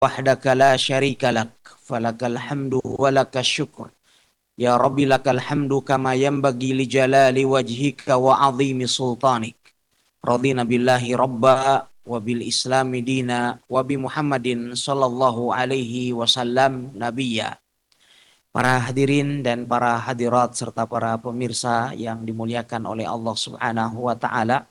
wahdaka la syarika lak falakal hamdu walakal syukur ya rabbi lakal hamdu kama yanbaghi li jalali wajhika wa azimi sultanik radina billahi rabba wa bil islami dina wa bi muhammadin sallallahu alaihi wasallam nabiyya. Para hadirin dan para hadirat serta para pemirsa yang dimuliakan oleh Allah Subhanahu wa taala,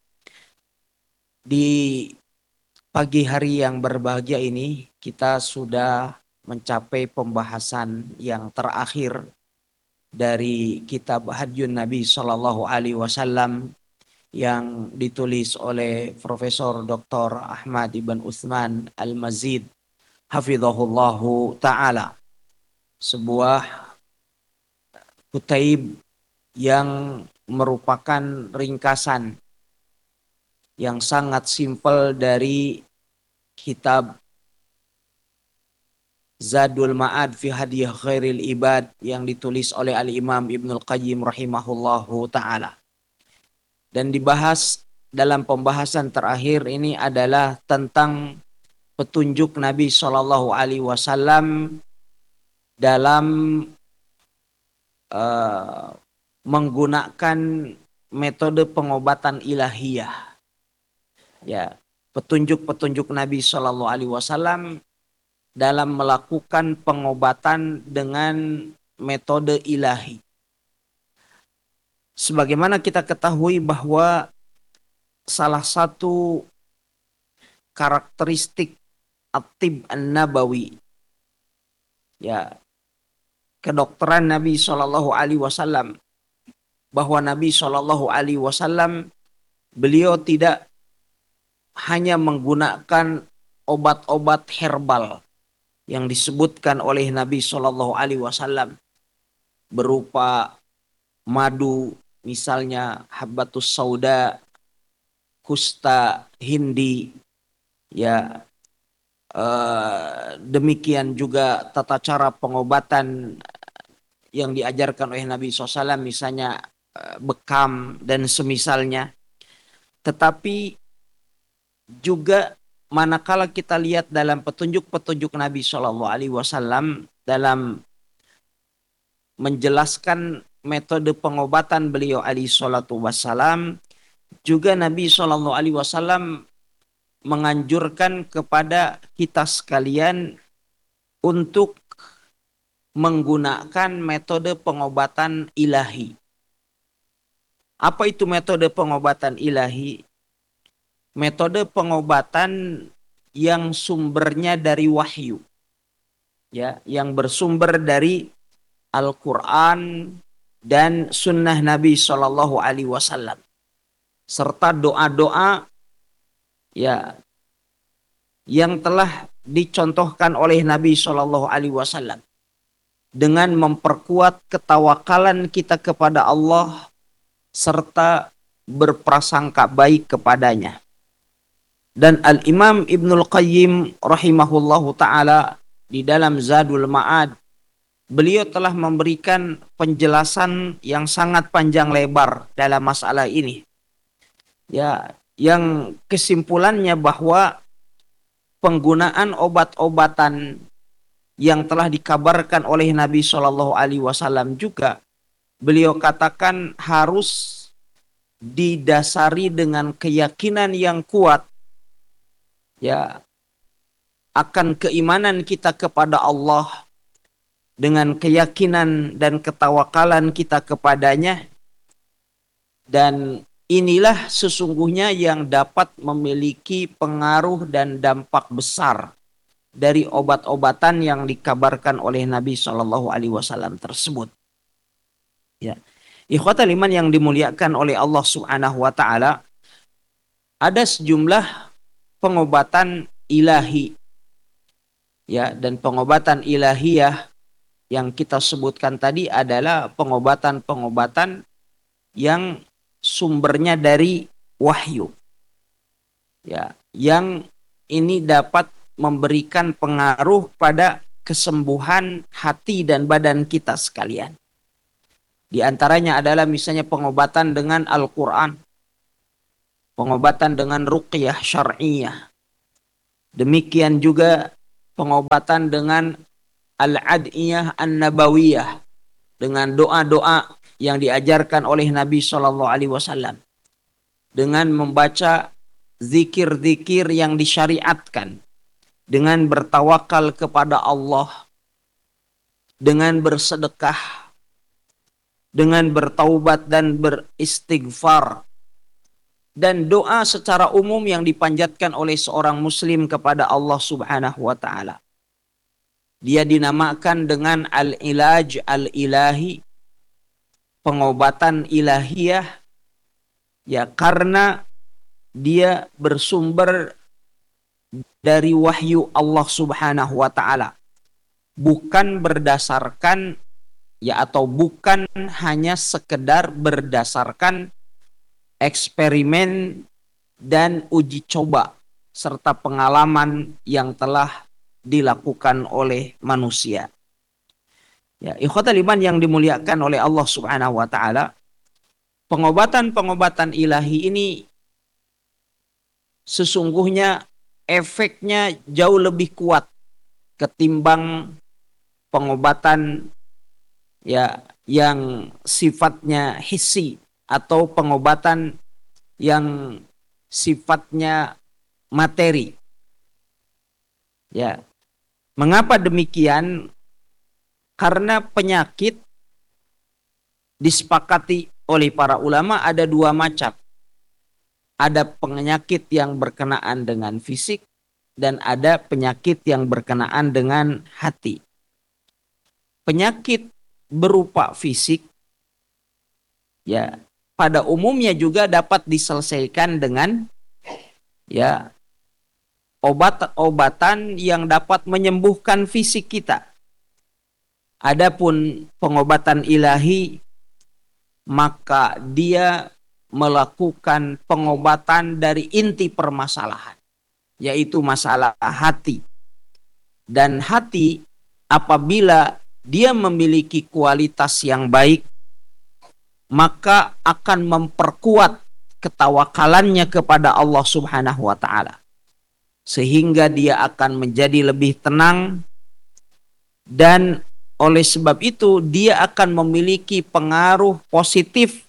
di pagi hari yang berbahagia ini kita sudah mencapai pembahasan yang terakhir dari kitab Hadjun Nabi Sallallahu Alaihi Wasallam yang ditulis oleh Profesor Dr. Ahmad Ibn Uthman Al-Mazid hafizahullahu ta'ala. Sebuah kutaib yang merupakan ringkasan yang sangat simpel dari kitab Zadul Ma'ad fi Hadiyah Khairil Ibad yang ditulis oleh Al-Imam Ibnul Qayyim rahimahullahu ta'ala. Dan dibahas dalam pembahasan terakhir ini adalah tentang petunjuk Nabi Shallallahu Alaihi Wasallam dalam menggunakan metode pengobatan ilahiyah. Ya, petunjuk-petunjuk Nabi Shallallahu Alaihi Wasallam dalam melakukan pengobatan dengan metode ilahi. Sebagaimana kita ketahui bahwa salah satu karakteristik at-tib an-nabawi, ya, kedokteran Nabi Shallallahu Alaihi Wasallam, bahwa Nabi Shallallahu Alaihi Wasallam beliau tidak hanya menggunakan obat-obat herbal yang disebutkan oleh Nabi Shallallahu Alaihi Wasallam berupa madu, misalnya habbatus sauda, kusta hindi, ya, demikian juga tata cara pengobatan yang diajarkan oleh Nabi SAW, misalnya bekam dan semisalnya. Tetapi juga manakala kita lihat dalam petunjuk-petunjuk Nabi SAW dalam menjelaskan metode pengobatan beliau alaihi salatu wassalam, juga Nabi SAW menganjurkan kepada kita sekalian untuk menggunakan metode pengobatan ilahi. Apa itu metode pengobatan ilahi? Metode pengobatan yang sumbernya dari wahyu, ya, yang bersumber dari Al-Quran dan sunnah Nabi Shallallahu Alaihi Wasallam, serta doa-doa, ya, yang telah dicontohkan oleh Nabi Shallallahu Alaihi Wasallam dengan memperkuat ketawakalan kita kepada Allah serta berprasangka baik kepadanya. Dan Al-Imam Ibnul Qayyim rahimahullahu ta'ala di dalam Zadul Ma'ad, beliau telah memberikan penjelasan yang sangat panjang lebar dalam masalah ini. Ya, yang kesimpulannya bahwa penggunaan obat-obatan yang telah dikabarkan oleh Nabi Shallallahu Alaihi Wasallam juga beliau katakan harus didasari dengan keyakinan yang kuat, ya, akan keimanan kita kepada Allah, dengan keyakinan dan ketawakalan kita kepadanya. Dan inilah sesungguhnya yang dapat memiliki pengaruh dan dampak besar dari obat-obatan yang dikabarkan oleh Nabi Shallallahu Alaihi Wasallam tersebut. Ya, ikhwatal iman yang dimuliakan oleh Allah Subhanahu Wa Taala, ada sejumlah pengobatan ilahi, ya, dan pengobatan ilahiyah yang kita sebutkan tadi adalah pengobatan-pengobatan yang sumbernya dari wahyu, ya, yang ini dapat memberikan pengaruh pada kesembuhan hati dan badan kita sekalian. Di antaranya adalah misalnya pengobatan dengan Al-Quran, pengobatan dengan ruqyah syar'iyah. Demikian juga pengobatan dengan al-ad'iyah an-nabawiyah, dengan doa-doa yang diajarkan oleh Nabi Shallallahu Alaihi Wasallam, dengan membaca zikir-zikir yang disyariatkan, dengan bertawakal kepada Allah, dengan bersedekah, dengan bertaubat dan beristighfar, dan doa secara umum yang dipanjatkan oleh seorang muslim kepada Allah Subhanahu wa taala. Dia dinamakan dengan al-ilaj al-ilahi, pengobatan ilahiyah, ya, karena dia bersumber dari wahyu Allah Subhanahu wa taala, bukan berdasarkan, ya, atau bukan hanya sekedar berdasarkan eksperimen dan uji coba serta pengalaman yang telah dilakukan oleh manusia. Ya, ikhwatal iman yang dimuliakan oleh Allah Subhanahu wa taala, pengobatan-pengobatan ilahi ini sesungguhnya efeknya jauh lebih kuat ketimbang pengobatan, ya, yang sifatnya hissi atau pengobatan yang sifatnya materi. Ya. Mengapa demikian? Karena penyakit disepakati oleh para ulama ada dua macam. Ada penyakit yang berkenaan dengan fisik dan ada penyakit yang berkenaan dengan hati. Penyakit berupa fisik, ya, pada umumnya juga dapat diselesaikan dengan, ya, obat-obatan yang dapat menyembuhkan fisik kita. Adapun pengobatan ilahi, maka dia melakukan pengobatan dari inti permasalahan, yaitu masalah hati. Dan hati apabila dia memiliki kualitas yang baik, maka akan memperkuat ketawakalannya kepada Allah Subhanahu wa taala, sehingga dia akan menjadi lebih tenang, dan oleh sebab itu dia akan memiliki pengaruh positif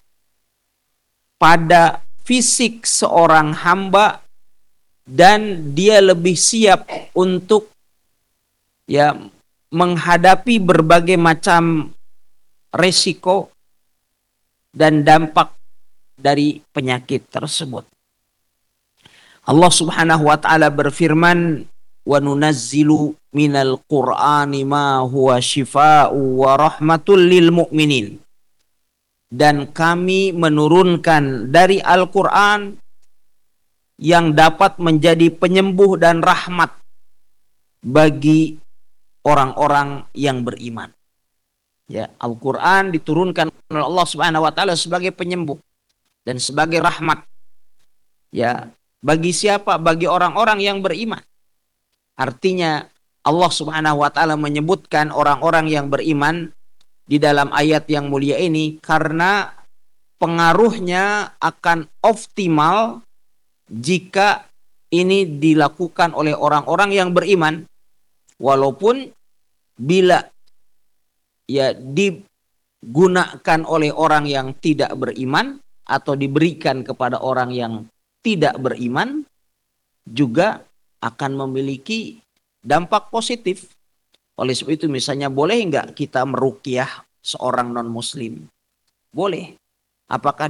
pada fisik seorang hamba, dan dia lebih siap untuk, ya, menghadapi berbagai macam resiko dan dampak dari penyakit tersebut. Allah Subhanahu wa taala berfirman, "Wa nunazzilu minal Qur'ani ma huwa shifaa'u wa rahmatul lil mu'minin." Dan kami menurunkan dari Al-Qur'an yang dapat menjadi penyembuh dan rahmat bagi orang-orang yang beriman. Ya, Al-Qur'an diturunkan oleh Allah Subhanahu wa taala sebagai penyembuh dan sebagai rahmat. Ya, bagi siapa? Bagi orang-orang yang beriman. Artinya Allah Subhanahu wa taala menyebutkan orang-orang yang beriman di dalam ayat yang mulia ini karena pengaruhnya akan optimal jika ini dilakukan oleh orang-orang yang beriman, walaupun bila, ya, digunakan oleh orang yang tidak beriman atau diberikan kepada orang yang tidak beriman juga akan memiliki dampak positif. Oleh sebab itu misalnya, boleh nggak kita meruqyah seorang non-muslim? Boleh. Apakah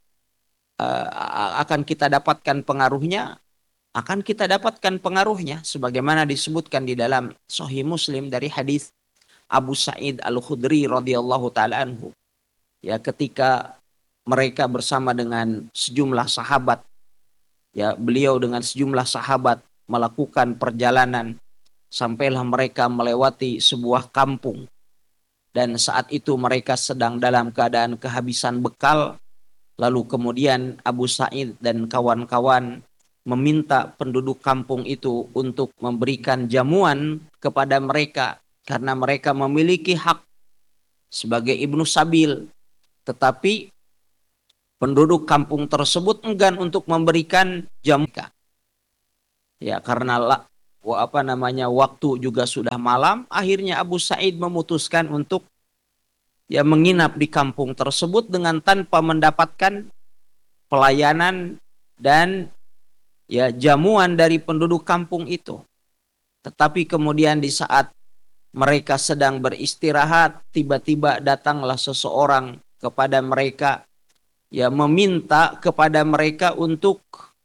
akan kita dapatkan pengaruhnya? Akan kita dapatkan pengaruhnya, sebagaimana disebutkan di dalam Sahih Muslim dari hadis Abu Sa'id Al-Khudri radhiyallahu taala anhu. Ya, ketika mereka bersama dengan sejumlah sahabat, ya, beliau dengan sejumlah sahabat melakukan perjalanan, sampailah mereka melewati sebuah kampung, dan saat itu mereka sedang dalam keadaan kehabisan bekal. Lalu kemudian Abu Sa'id dan kawan-kawan meminta penduduk kampung itu untuk memberikan jamuan kepada mereka karena mereka memiliki hak sebagai ibnu sabil, tetapi penduduk kampung tersebut enggan untuk memberikan jamuan. Ya, karena waktu juga sudah malam. Akhirnya Abu Sa'id memutuskan untuk menginap di kampung tersebut dengan tanpa mendapatkan pelayanan dan jamuan dari penduduk kampung itu. Tetapi kemudian di saat mereka sedang beristirahat, tiba-tiba datanglah seseorang kepada mereka, meminta kepada mereka untuk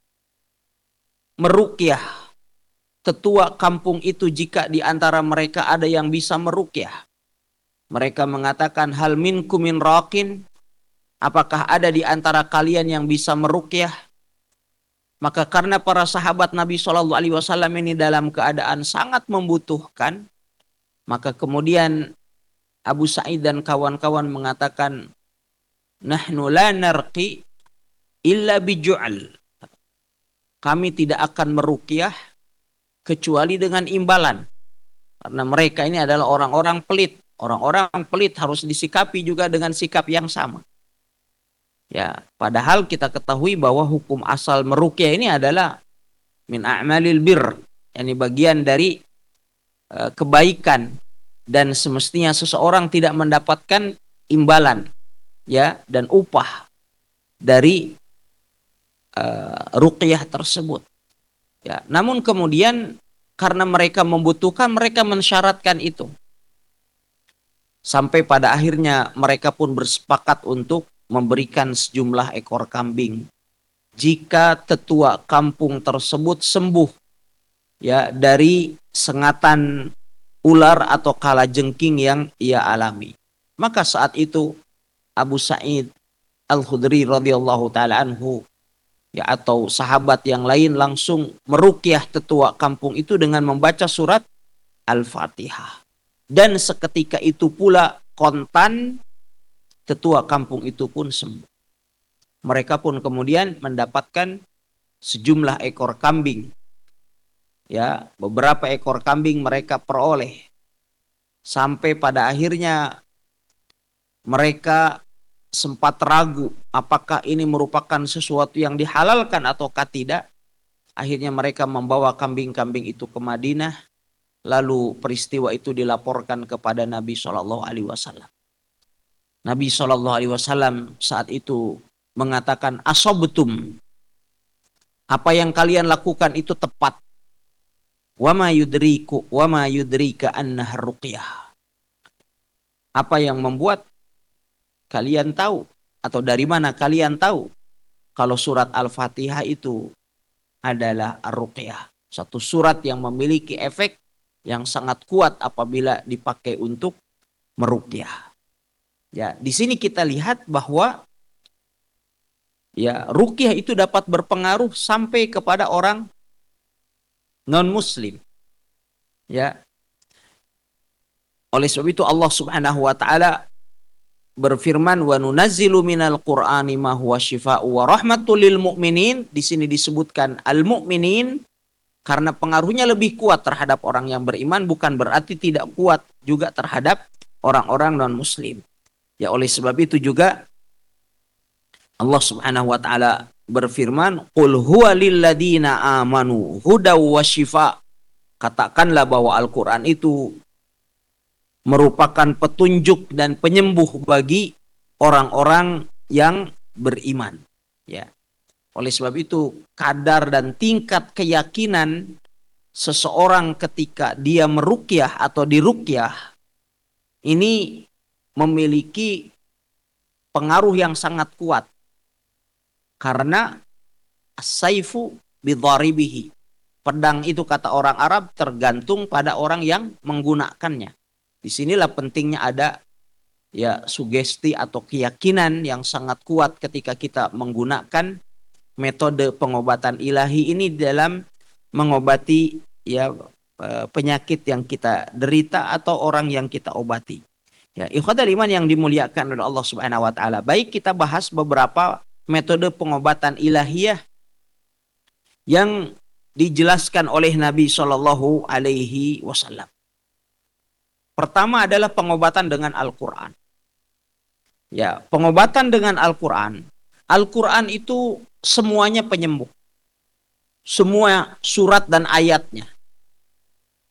meruqyah tetua kampung itu jika di antara mereka ada yang bisa meruqyah. Mereka mengatakan, hal minkum min raqin, apakah ada di antara kalian yang bisa meruqyah? Maka karena para sahabat Nabi SAW ini dalam keadaan sangat membutuhkan, maka kemudian Abu Sa'id dan kawan-kawan mengatakan, nahnu la narqi illa biju'al. Kami tidak akan meruqyah kecuali dengan imbalan. Karena mereka ini adalah orang-orang pelit. Orang-orang pelit harus disikapi juga dengan sikap yang sama. Padahal kita ketahui bahwa hukum asal meruqyah ini adalah min a'malil bir, yakni bagian dari kebaikan, dan semestinya seseorang tidak mendapatkan imbalan dan upah dari ruqyah tersebut. Namun kemudian karena mereka membutuhkan, mereka mensyaratkan itu. Sampai pada akhirnya mereka pun bersepakat untuk memberikan sejumlah ekor kambing jika tetua kampung tersebut sembuh dari sengatan ular atau kalajengking yang ia alami. Maka saat itu Abu Sa'id Al-Khudri radhiyallahu taala anhu atau sahabat yang lain langsung meruqyah tetua kampung itu dengan membaca surat Al-Fatihah. Dan seketika itu pula kontan tetua kampung itu pun sembuh. Mereka pun kemudian mendapatkan sejumlah ekor kambing. Beberapa ekor kambing mereka peroleh. Sampai pada akhirnya mereka sempat ragu apakah ini merupakan sesuatu yang dihalalkan ataukah tidak. Akhirnya mereka membawa kambing-kambing itu ke Madinah. Lalu peristiwa itu dilaporkan kepada Nabi SAW. Nabi SAW saat itu mengatakan, asobtum, apa yang kalian lakukan itu tepat. Wama yudrika annah ruqyah. Apa yang membuat kalian tahu, atau dari mana kalian tahu kalau surat Al-Fatihah itu adalah ar-ruqyah, satu surat yang memiliki efek yang sangat kuat apabila dipakai untuk meruqyah. Di sini kita lihat bahwa ruqyah itu dapat berpengaruh sampai kepada orang non-muslim. Oleh sebab itu Allah Subhanahu wa taala berfirman, wa nunazzilu minal qur'ani ma huwa syifaa'u wa rahmatul lil mu'minin. Di sini disebutkan al-mu'minin karena pengaruhnya lebih kuat terhadap orang yang beriman, bukan berarti tidak kuat juga terhadap orang-orang non-muslim. Oleh sebab itu juga Allah Subhanahu wa taala berfirman, qul huwa lil ladzina amanu hudaw wa syifa. Katakanlah bahwa Al-Qur'an itu merupakan petunjuk dan penyembuh bagi orang-orang yang beriman. Oleh sebab itu, kadar dan tingkat keyakinan seseorang ketika dia meruqyah atau diruqyah ini memiliki pengaruh yang sangat kuat. Karena as-saifu bidharibihi. Pedang itu kata orang Arab tergantung pada orang yang menggunakannya. Disinilah pentingnya ada sugesti atau keyakinan yang sangat kuat ketika kita menggunakan metode pengobatan ilahi ini dalam mengobati penyakit yang kita derita atau orang yang kita obati. Ikhwatal iman yang dimuliakan oleh Allah Subhanahu wa taala. Baik, kita bahas beberapa metode pengobatan ilahiyah yang dijelaskan oleh Nabi Shallallahu alaihi wasallam. Pertama adalah pengobatan dengan Al-Qur'an. Pengobatan dengan Al-Qur'an. Al-Qur'an itu semuanya penyembuh. Semua surat dan ayatnya.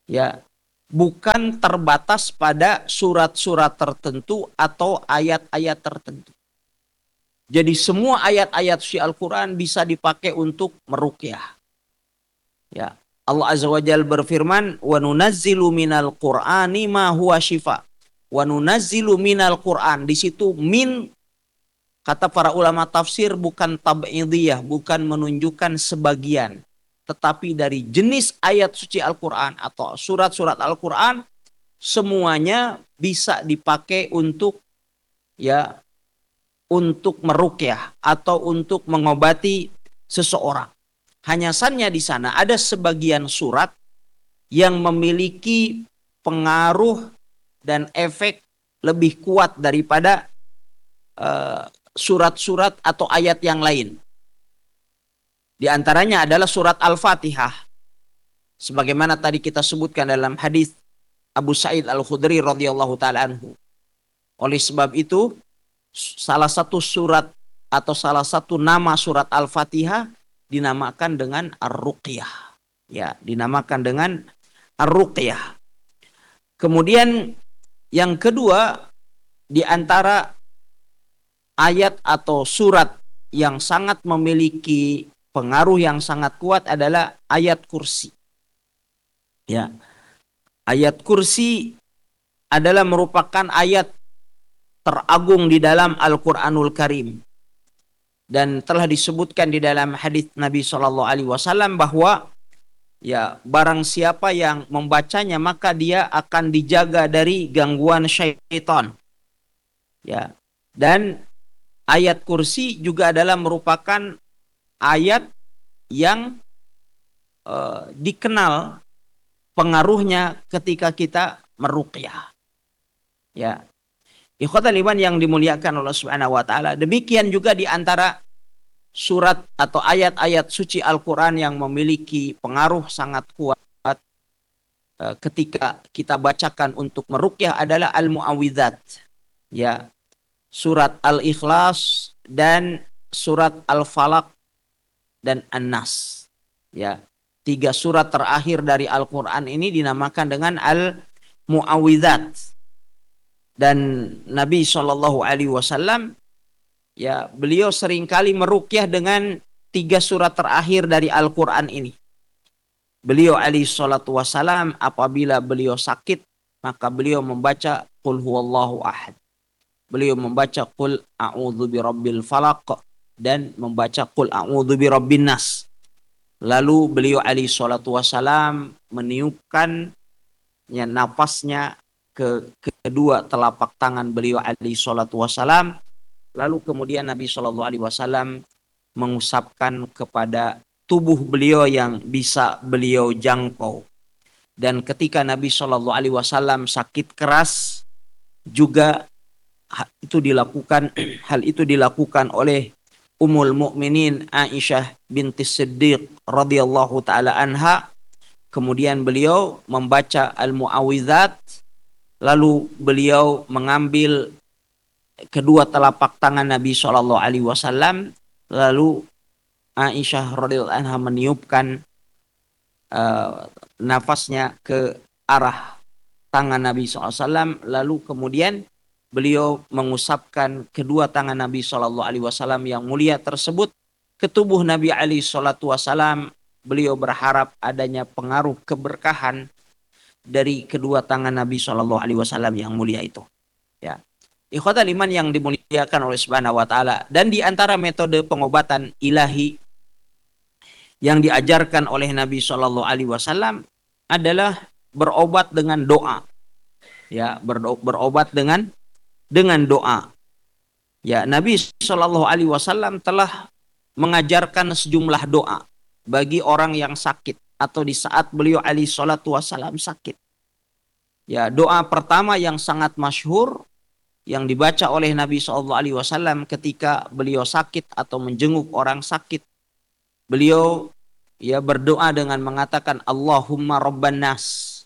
Ya, bukan terbatas pada surat-surat tertentu atau ayat-ayat tertentu. Jadi semua ayat-ayat suci Al-Quran bisa dipakai untuk meruqyah. Ya, Allah Azza wa Jalla berfirman, "Wa nunazzilu minal Qur'ani ma huwa syifa." Wa nunazzilu minal Qur'an. Di situ min, kata para ulama tafsir, bukan tab'idiyah, bukan menunjukkan sebagian, tetapi dari jenis ayat suci Al-Quran atau surat-surat Al-Quran, semuanya bisa dipakai untuk, ya, untuk meruqyah atau untuk mengobati seseorang. Hanya saja di sana ada sebagian surat yang memiliki pengaruh dan efek lebih kuat daripada surat-surat atau ayat yang lain. Di antaranya adalah surat Al-Fatihah. Sebagaimana tadi kita sebutkan dalam hadis Abu Sa'id Al-Khudri radhiyallahu taala anhu. Oleh sebab itu, salah satu surat atau salah satu nama surat Al-Fatihah dinamakan dengan Ar-Ruqyah. Ya, dinamakan dengan Ar-Ruqyah. Kemudian yang kedua, di antara ayat atau surat yang sangat memiliki pengaruh yang sangat kuat adalah ayat kursi. Ya. Ayat kursi adalah merupakan ayat teragung di dalam Al-Quranul Karim. Dan telah disebutkan di dalam hadis Nabi SAW bahwa, ya, barang siapa yang membacanya maka dia akan dijaga dari gangguan syaitan. Ya. Dan ayat kursi juga adalah merupakan ayat yang dikenal pengaruhnya ketika kita meruqyah. Ya. Ikhwatal iman yang dimuliakan Allah Subhanahu wa taala, demikian juga di antara surat atau ayat-ayat suci Al-Qur'an yang memiliki pengaruh sangat kuat ketika kita bacakan untuk meruqyah adalah Al-Mu'awwidzat. Ya. Surat Al-Ikhlas dan surat Al-Falaq dan An-Nas. Ya. 3 surat terakhir dari Al-Qur'an ini dinamakan dengan Al-Mu'awwidzat. Dan Nabi SAW, ya, beliau seringkali meruqyah dengan 3 surat terakhir dari Al-Quran ini. Beliau SAW apabila beliau sakit, maka beliau membaca Qul huwallahu ahad. Beliau membaca Qul a'udzu birabbil falaq dan membaca Qul a'udzu birabbin nas. Lalu beliau SAW meniupkan, ya, nafasnya ke kedua telapak tangan beliau SAW. Lalu kemudian Nabi SAW mengusapkan kepada tubuh beliau yang bisa beliau jangkau. Dan ketika Nabi SAW sakit keras juga hal itu dilakukan oleh Ummul Mukminin Aisyah binti Siddiq radhiyallahu taala anha. Kemudian beliau membaca Al-Mu'awwidzat. Lalu beliau mengambil kedua telapak tangan Nabi SAW. Lalu Aisyah radhiyallahu anha meniupkan nafasnya ke arah tangan Nabi SAW. Lalu kemudian beliau mengusapkan kedua tangan Nabi SAW yang mulia tersebut ke tubuh Nabi SAW. Beliau berharap adanya pengaruh keberkahan dari kedua tangan Nabi SAW yang mulia itu. Ya. Ikhwatal iman yang dimuliakan oleh Subhanahu wa taala, dan di antara metode pengobatan ilahi yang diajarkan oleh Nabi SAW adalah berobat dengan doa. Ya, berobat dengan doa. Ya, Nabi SAW telah mengajarkan sejumlah doa bagi orang yang sakit atau di saat beliau SAW sakit. Ya, doa pertama yang sangat masyhur yang dibaca oleh Nabi SAW ketika beliau sakit atau menjenguk orang sakit, beliau, ya, berdoa dengan mengatakan Allahumma rabban nas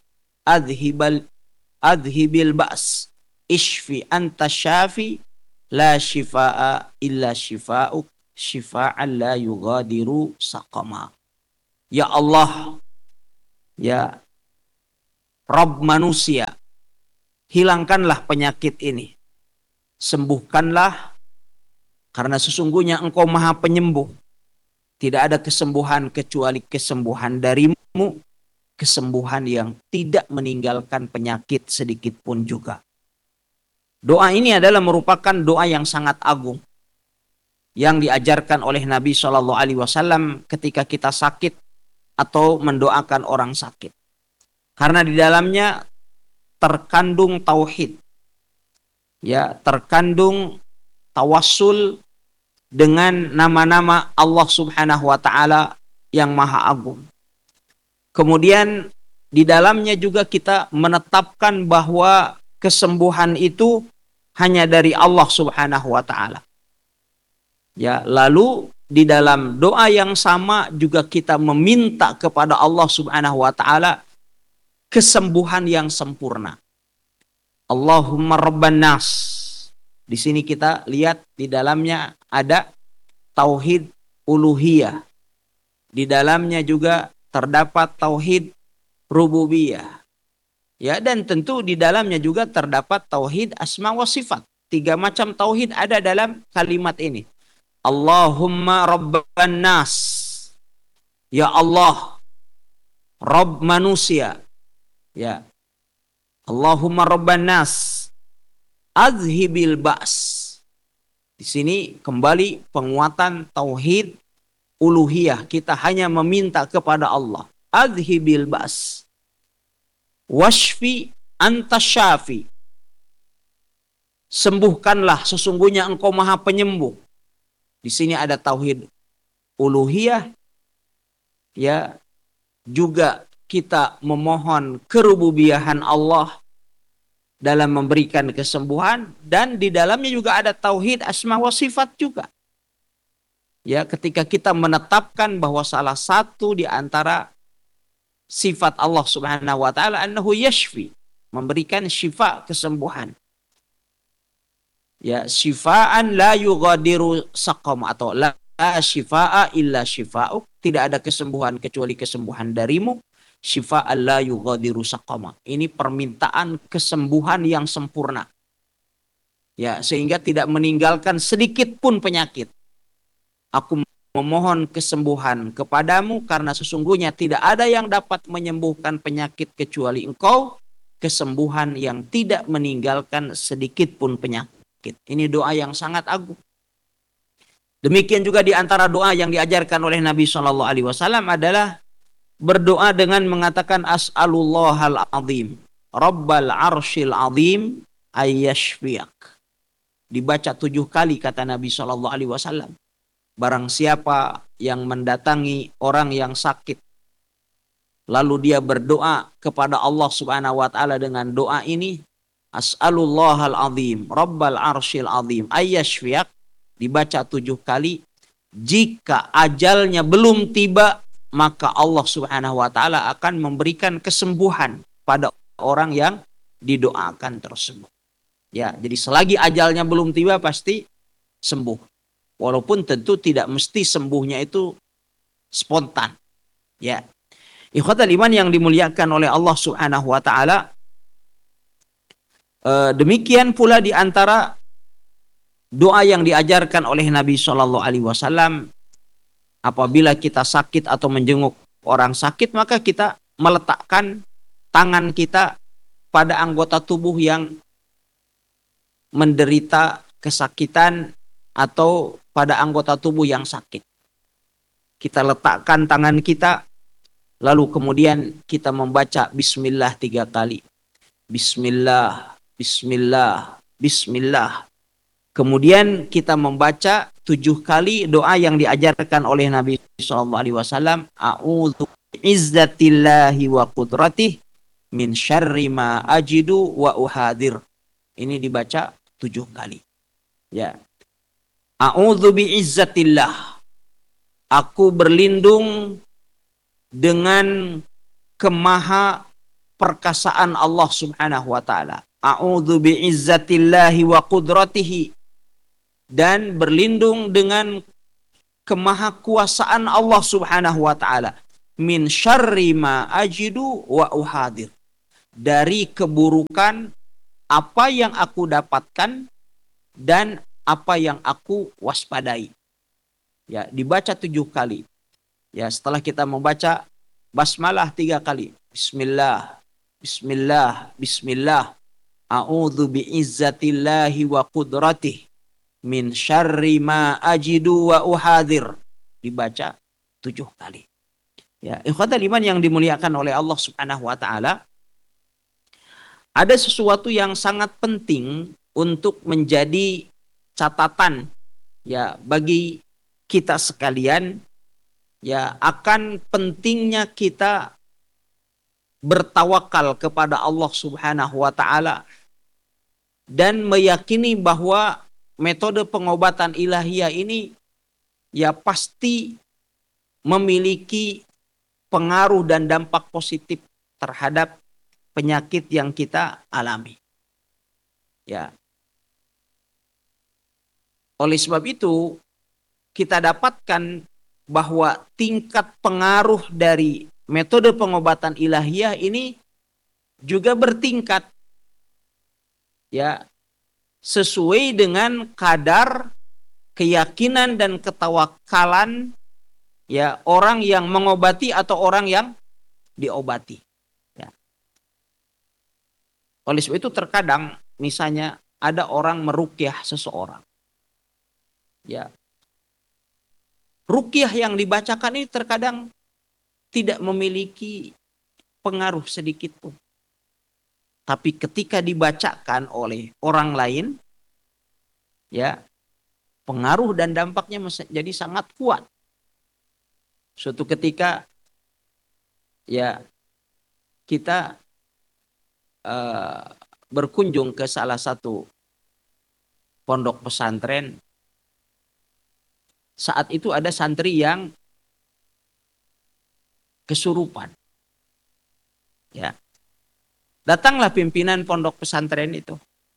adhibil ba's ishfi anta syafi la shifaa illa shifa'uk shifa'an la yughadiru saqama. Ya Allah, ya, Rabb manusia, hilangkanlah penyakit ini. Sembuhkanlah, karena sesungguhnya Engkau Maha Penyembuh. Tidak ada kesembuhan kecuali kesembuhan darimu, kesembuhan yang tidak meninggalkan penyakit sedikit pun juga. Doa ini adalah merupakan doa yang sangat agung yang diajarkan oleh Nabi Shallallahu Alaihi Wasallam ketika kita sakit atau mendoakan orang sakit, karena di dalamnya terkandung tauhid, ya, terkandung tawassul dengan nama-nama Allah Subhanahu wa taala yang Maha Agung. Kemudian di dalamnya juga kita menetapkan bahwa kesembuhan itu hanya dari Allah Subhanahu wa taala. Ya, lalu di dalam doa yang sama juga kita meminta kepada Allah Subhanahu wa taala kesembuhan yang sempurna. Allahumma rabban nas. Di sini kita lihat di dalamnya ada tauhid uluhiyah. Di dalamnya juga terdapat tauhid rububiyah. Ya, dan tentu di dalamnya juga terdapat tauhid asma wa sifat. 3 macam tauhid ada dalam kalimat ini. Allahumma rabban nas. Ya Allah, Rabb manusia. Ya. Allahumma rabban nas. Azhibil ba's. Di sini kembali penguatan tauhid uluhiyah. Kita hanya meminta kepada Allah. Azhibil ba's. Washfi anta syafi. Sembuhkanlah, sesungguhnya Engkau Maha Penyembuh. Di sini ada tauhid uluhiyah. Ya, juga kita memohon kerububiyahan Allah dalam memberikan kesembuhan, dan di dalamnya juga ada tauhid asma wa sifat juga. Ya, ketika kita menetapkan bahwa salah satu di antara sifat Allah Subhanahu wa taala annahu yashfi, memberikan syifa, kesembuhan. Ya, syifaan la yughadiru saqam, atau la syifaa illa syifa'uk, tidak ada kesembuhan kecuali kesembuhan darimu. Syifa'an la yughadiru saqama. Ini permintaan kesembuhan yang sempurna. Ya, sehingga tidak meninggalkan sedikit pun penyakit. Aku memohon kesembuhan kepadamu karena sesungguhnya tidak ada yang dapat menyembuhkan penyakit kecuali Engkau, kesembuhan yang tidak meninggalkan sedikit pun penyakit. Ini doa yang sangat agung. Demikian juga di antara doa yang diajarkan oleh Nabi Shallallahu Alaihi Wasallam adalah berdoa dengan mengatakan as'alullahal azim rabbal arsyil azim ayyashfiyak. Dibaca 7 kali kata Nabi Shallallahu Alaihi Wasallam. Barang siapa yang mendatangi orang yang sakit, lalu dia berdoa kepada Allah Subhanahu wa taala dengan doa ini, as'alullahal azim rabbal arsyil azim ayyashfiyak, dibaca 7 kali. Jika ajalnya belum tiba, maka Allah Subhanahu wa taala akan memberikan kesembuhan pada orang yang didoakan tersebut. Ya, jadi selagi ajalnya belum tiba pasti sembuh. Walaupun tentu tidak mesti sembuhnya itu spontan. Ya. Ikhwatal iman yang dimuliakan oleh Allah Subhanahu wa taala, demikian pula di antara doa yang diajarkan oleh Nabi Shallallahu Alaihi Wasallam. Apabila kita sakit atau menjenguk orang sakit, maka kita meletakkan tangan kita pada anggota tubuh yang menderita kesakitan atau pada anggota tubuh yang sakit. Kita letakkan tangan kita, lalu kemudian kita membaca Bismillah 3 kali. Bismillah, Bismillah, Bismillah. Kemudian kita membaca 7 kali doa yang diajarkan oleh Nabi SAW. A'udzu bi'izzatillahi wa qudratihi min syarri ma ajidu wa uhadir. Ini dibaca 7 kali. Ya. A'udzu bi'izzatillah. Aku berlindung dengan kemaha perkasaan Allah Subhanahu wa taala. A'udzu bi'izzatillahi wa qudratihi, dan berlindung dengan kemahakuasaan Allah Subhanahu wa taala, min syarri ma ajidu wa uhadir, dari keburukan apa yang aku dapatkan dan apa yang aku waspadai. Ya, dibaca 7 kali. Ya, setelah kita membaca basmalah 3 kali. Bismillah, Bismillah, Bismillah. A'udzu bi'izzatillahi wa qudratihi min syarri ma ajidu wa uhadir. Dibaca 7 kali. Ya, ikhwatal iman yang dimuliakan oleh Allah Subhanahu wa taala, ada sesuatu yang sangat penting untuk menjadi catatan ya bagi kita sekalian, ya, akan pentingnya kita bertawakal kepada Allah Subhanahu wa taala dan meyakini bahwa metode pengobatan ilahiyah ini ya pasti memiliki pengaruh dan dampak positif terhadap penyakit yang kita alami. Ya. Oleh sebab itu, kita dapatkan bahwa tingkat pengaruh dari metode pengobatan ilahiyah ini juga bertingkat. Ya, sesuai dengan kadar keyakinan dan ketawakalan ya orang yang mengobati atau orang yang diobati. Ya. Oleh sebab itu terkadang misalnya ada orang meruqyah seseorang. Ya. Ruqyah yang dibacakan ini terkadang tidak memiliki pengaruh sedikit pun. Tapi ketika dibacakan oleh orang lain, ya, pengaruh dan dampaknya menjadi sangat kuat. Suatu ketika, ya, kita berkunjung ke salah satu pondok pesantren. Saat itu ada santri yang kesurupan. Ya. Datanglah pimpinan pondok pesantren itu.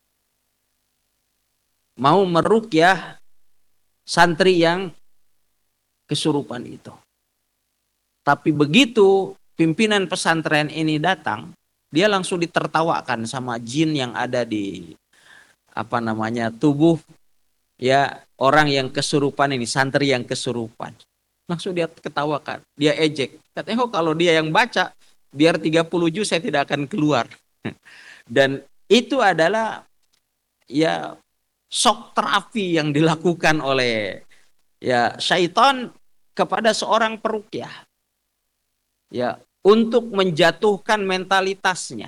Mau meruqyah santri yang kesurupan itu. Tapi begitu pimpinan pesantren ini datang, dia langsung ditertawakan sama jin yang ada di tubuh ya orang yang kesurupan ini, santri yang kesurupan. Langsung dia ketawakan, dia ejek. Katanya, kalau dia yang baca, biar 30 juz saya tidak akan keluar. Dan itu adalah ya shock terapi yang dilakukan oleh ya syaitan kepada seorang peruqyah. Ya, untuk menjatuhkan mentalitasnya.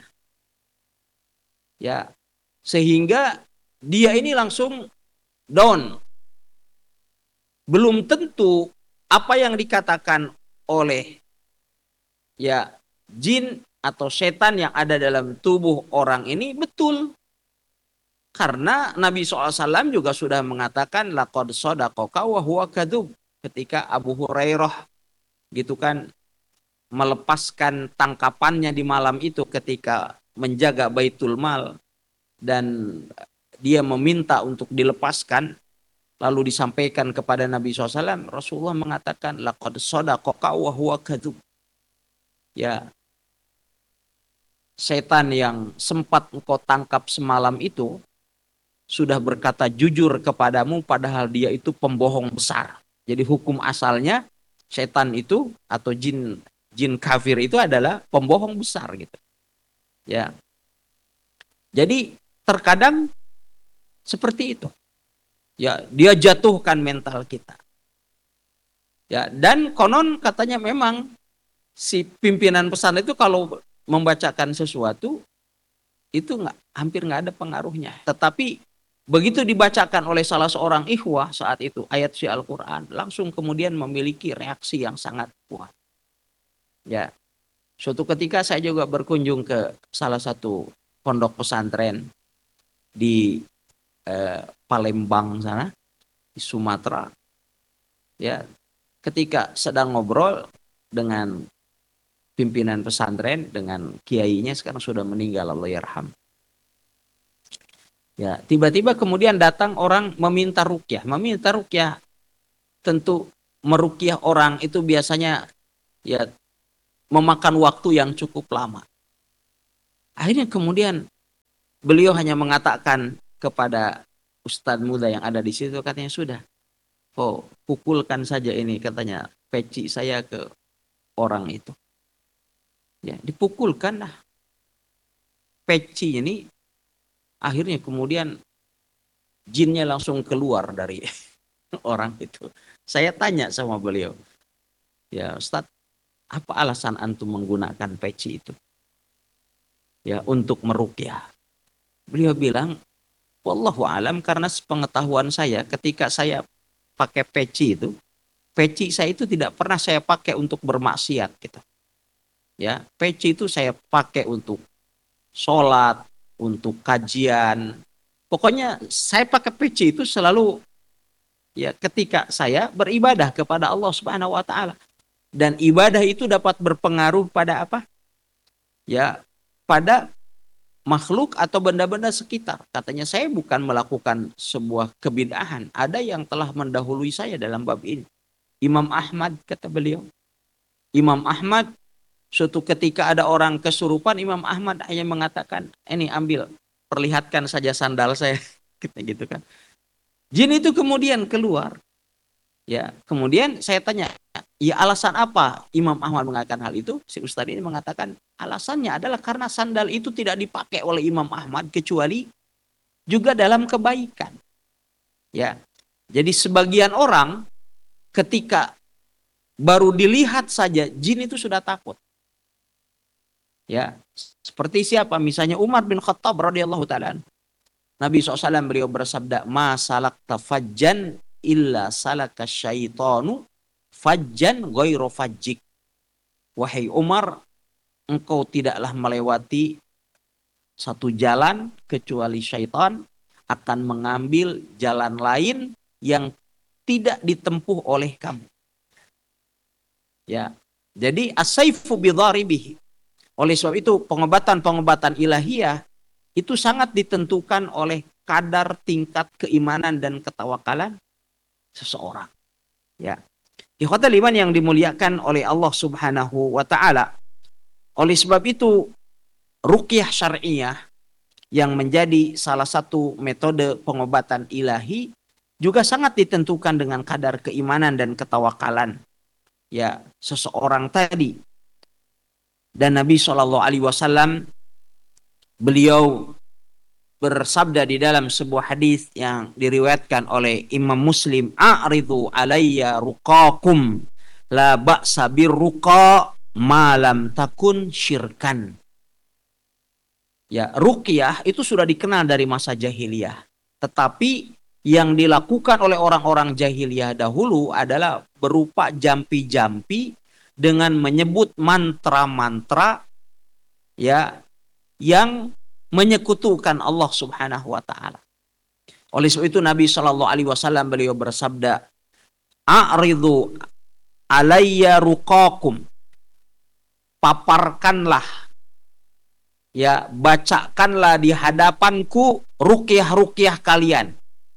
Ya, sehingga dia ini langsung down. Belum tentu apa yang dikatakan oleh ya jin atau setan yang ada dalam tubuh orang ini betul. Karena Nabi SAW juga sudah mengatakan laqad shadaqaka wa huwa kadzub. Ketika Abu Hurairah gitu kan melepaskan tangkapannya di malam itu ketika menjaga Baitul Mal dan dia meminta untuk dilepaskan, lalu disampaikan kepada Nabi SAW, Rasulullah mengatakan laqad shadaqaka wa huwa kadzub. Ya, setan yang sempat engkau tangkap semalam itu sudah berkata jujur kepadamu padahal dia itu pembohong besar. Jadi hukum asalnya setan itu atau jin kafir itu adalah pembohong besar gitu. Ya. Jadi terkadang seperti itu. Ya, dia jatuhkan mental kita. Ya, dan konon katanya memang si pimpinan pesantren itu kalau membacakan sesuatu itu hampir nggak ada pengaruhnya. Tetapi begitu dibacakan oleh salah seorang ikhwah saat itu ayat suci Al-Quran, langsung kemudian memiliki reaksi yang sangat kuat. Ya, suatu ketika saya juga berkunjung ke salah satu pondok pesantren di Palembang sana, di Sumatera. Ya, ketika sedang ngobrol dengan pimpinan pesantren, dengan kiainya sekarang sudah meninggal, Allah yarham. Ya, tiba-tiba kemudian datang orang meminta ruqyah. Meminta ruqyah, tentu meruqyah orang itu biasanya ya memakan waktu yang cukup lama. Akhirnya kemudian beliau hanya mengatakan kepada ustadz muda yang ada di situ, katanya sudah, pukulkan saja ini, katanya, peci saya ke orang itu. Ya, dipukulkanlah peci ini. Akhirnya kemudian jinnya langsung keluar dari orang itu. Saya tanya sama beliau, ya Ustadz, apa alasan antum menggunakan peci itu? Ya, untuk meruqyah. Beliau bilang, wallahu alam, karena sepengetahuan saya ketika saya pakai peci itu, peci saya itu tidak pernah saya pakai untuk bermaksiat gitu. Ya, peci itu saya pakai untuk sholat, untuk kajian. Pokoknya saya pakai peci itu selalu ya ketika saya beribadah kepada Allah Subhanahu wa taala. Dan ibadah itu dapat berpengaruh pada apa? Ya, pada makhluk atau benda-benda sekitar. Katanya, saya bukan melakukan sebuah kebid'ahan. Ada yang telah mendahului saya dalam bab ini. Imam Ahmad, kata beliau. Imam Ahmad, suatu ketika ada orang kesurupan, Imam Ahmad hanya mengatakan, ini ambil, perlihatkan saja sandal saya. Gitu kan. Jin itu kemudian keluar. Ya, kemudian saya tanya, ya alasan apa Imam Ahmad mengatakan hal itu? Si Ustadz ini mengatakan, alasannya adalah karena sandal itu tidak dipakai oleh Imam Ahmad kecuali juga dalam kebaikan. Ya, jadi sebagian orang ketika baru dilihat saja jin itu sudah takut. Ya, seperti siapa? Misalnya Umar bin Khattab radhiyallahu taala. Nabi SAW beliau bersabda, ma salakta fajjan illa salaka syaitanu fajjan ghairu fajjik. Wahai Umar, engkau tidaklah melewati satu jalan kecuali syaitan akan mengambil jalan lain yang tidak ditempuh oleh kamu. Ya, jadi as-saifu bidharibihi. Oleh sebab itu pengobatan-pengobatan ilahiyah itu sangat ditentukan oleh kadar tingkat keimanan dan ketawakalan seseorang. Ya. Ikhwatal iman yang dimuliakan oleh Allah Subhanahu wa taala. Oleh sebab itu ruqyah syar'iyah yang menjadi salah satu metode pengobatan ilahi juga sangat ditentukan dengan kadar keimanan dan ketawakalan ya seseorang tadi. Dan Nabi SAW beliau bersabda di dalam sebuah hadis yang diriwayatkan oleh Imam Muslim, a'ridu alayya ruqakum la ba'sa birruqa ma lam takun syirkan. Ya, ruqyah itu sudah dikenal dari masa jahiliyah. Tetapi yang dilakukan oleh orang-orang jahiliyah dahulu adalah berupa jampi-jampi dengan menyebut mantra-mantra ya yang menyekutukan Allah Subhanahu wa taala. Oleh sebab itu Nabi sallallahu alaihi wasallam beliau bersabda, "A'ridu alayya ruqakum." Paparkanlah ya, bacakanlah di hadapanku ruqyah-ruqyah kalian.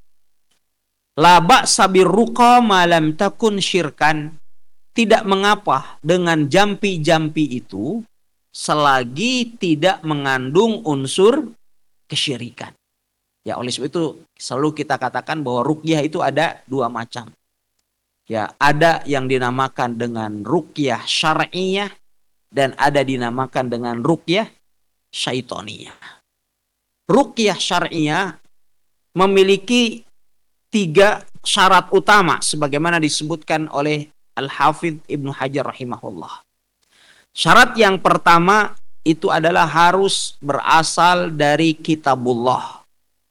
La ba'sa birruqa ma lam takun syirkan. Tidak mengapa dengan jampi-jampi itu selagi tidak mengandung unsur kesyirikan. Ya, oleh sebab itu selalu kita katakan bahwa ruqyah itu ada dua macam. Ya, ada yang dinamakan dengan ruqyah syar'iyah dan ada dinamakan dengan ruqyah syaitoniyah. Ruqyah syar'iyah memiliki 3 syarat utama sebagaimana disebutkan oleh Al-Hafidh Ibnu Hajar rahimahullah. Syarat yang pertama itu adalah harus berasal dari kitabullah.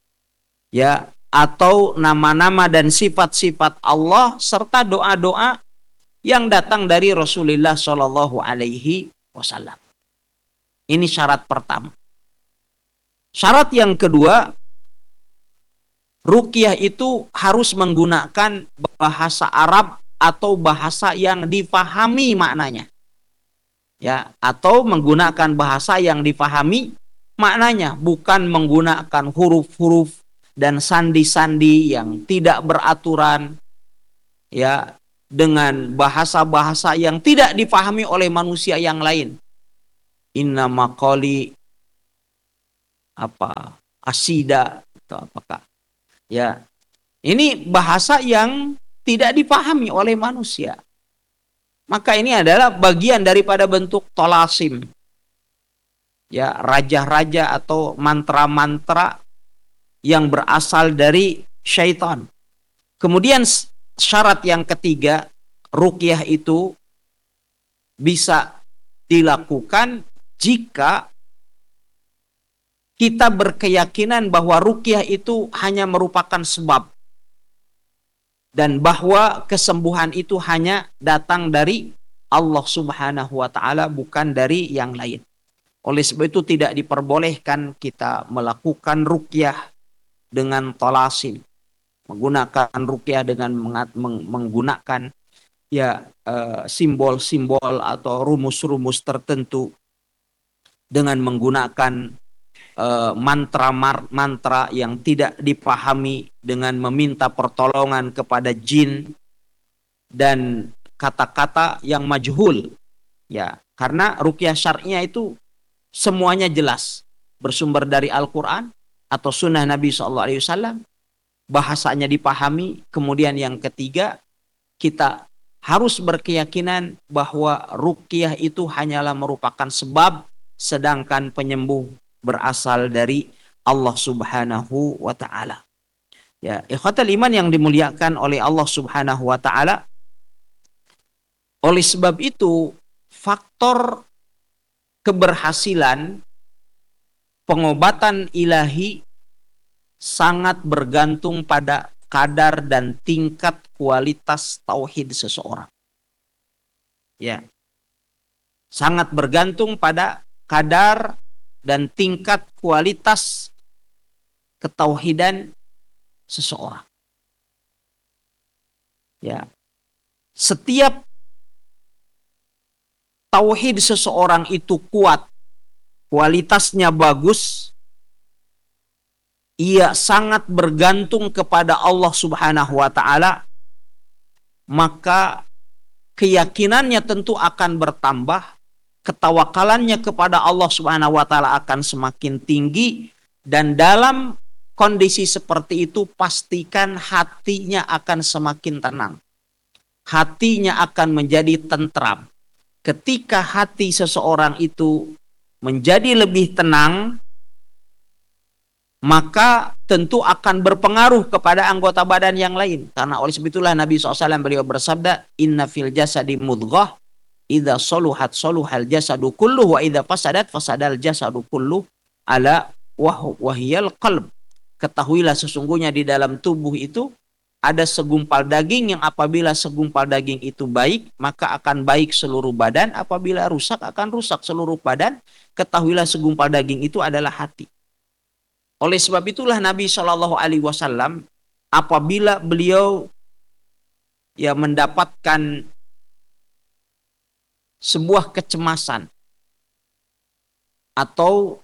Ya, atau nama-nama dan sifat-sifat Allah serta doa-doa yang datang dari Rasulullah Shallallahu alaihi wasallam. Ini syarat pertama. Syarat yang kedua, ruqyah itu harus menggunakan bahasa Arab atau bahasa yang difahami maknanya. Ya, atau menggunakan bahasa yang difahami maknanya, bukan menggunakan huruf-huruf dan sandi-sandi yang tidak beraturan ya, dengan bahasa-bahasa yang tidak difahami oleh manusia yang lain. Inna maqali Qasidah atau apakah. Ya, ini bahasa yang tidak dipahami oleh manusia. Maka ini adalah bagian daripada bentuk tolasim. Ya, raja-raja atau mantra-mantra yang berasal dari syaitan. Kemudian syarat yang ketiga, ruqyah itu bisa dilakukan jika kita berkeyakinan bahwa ruqyah itu hanya merupakan sebab dan bahwa kesembuhan itu hanya datang dari Allah Subhanahu wa taala, bukan dari yang lain. Oleh sebab itu tidak diperbolehkan kita melakukan ruqyah dengan talasim, menggunakan ruqyah dengan menggunakan simbol-simbol atau rumus-rumus tertentu, dengan menggunakan mantra-mantra yang tidak dipahami, dengan meminta pertolongan kepada jin dan kata-kata yang majhul. Ya, karena ruqyah syar'iyah itu semuanya jelas, bersumber dari Al-Qur'an atau sunnah Nabi SAW, bahasanya dipahami. Kemudian yang ketiga, kita harus berkeyakinan bahwa ruqyah itu hanyalah merupakan sebab, sedangkan penyembuh berasal dari Allah Subhanahu wa taala. Ya, ikhwatal iman yang dimuliakan oleh Allah Subhanahu wa taala. Oleh sebab itu, faktor keberhasilan pengobatan ilahi sangat bergantung pada kadar dan tingkat kualitas tauhid seseorang. Ya. Sangat bergantung pada kadar dan tingkat kualitas ketauhidan seseorang. Ya. Setiap tauhid seseorang itu kuat, kualitasnya bagus, ia sangat bergantung kepada Allah Subhanahu wa taala, maka keyakinannya tentu akan bertambah, ketawakalannya kepada Allah Subhanahu wa taala akan semakin tinggi, dan dalam kondisi seperti itu pastikan hatinya akan semakin tenang. Hatinya akan menjadi tentram. Ketika hati seseorang itu menjadi lebih tenang, maka tentu akan berpengaruh kepada anggota badan yang lain. Karena oleh sebab itulah Nabi SAW beliau bersabda, inna fil jasadi mudghah, idza saluhat saluhal jasadu kulluh, wa idza fasadat fasadal jasadu kulluh, ala wahiyal qalb. Ketahuilah sesungguhnya di dalam tubuh itu ada segumpal daging, yang apabila segumpal daging itu baik, maka akan baik seluruh badan. Apabila rusak, akan rusak seluruh badan. Ketahuilah segumpal daging itu adalah hati. Oleh sebab itulah Nabi SAW apabila beliau mendapatkan sebuah kecemasan atau